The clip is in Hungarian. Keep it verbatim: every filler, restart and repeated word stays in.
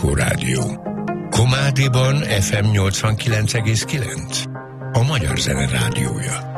Inforádió. Komádiban ef em nyolcvankilenc egész kilenc. A Magyar Zene Rádiója.